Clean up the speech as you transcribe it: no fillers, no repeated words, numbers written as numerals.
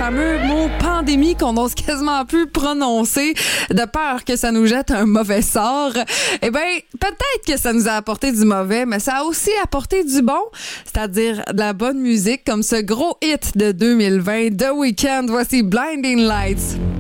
fameux mot pandémie qu'on n'ose quasiment plus prononcer de peur que ça nous jette un mauvais sort. Eh bien, peut-être que ça nous a apporté du mauvais, mais ça a aussi apporté du bon, c'est-à-dire de la bonne musique comme ce gros hit de 2020, The Weeknd. Voici Blinding Lights.